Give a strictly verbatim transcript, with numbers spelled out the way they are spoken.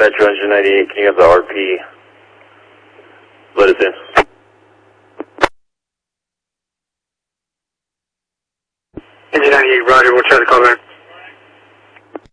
Metro Engine ninety-eight, can you have the R P let us in? Engine ninety-eight, roger, we'll try to call back.